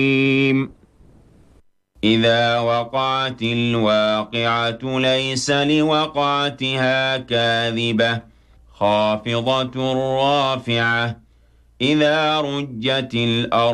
إذا وقعت الواقعة ليس لوقعتها كاذبة خافضة رافعة إذا رجت الأرض